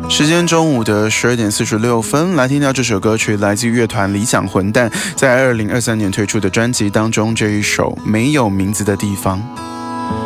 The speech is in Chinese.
时间中午的12:46，来听到这首歌曲，来自乐团理想混蛋在2023年推出的专辑当中这一首《没有名字的地方》。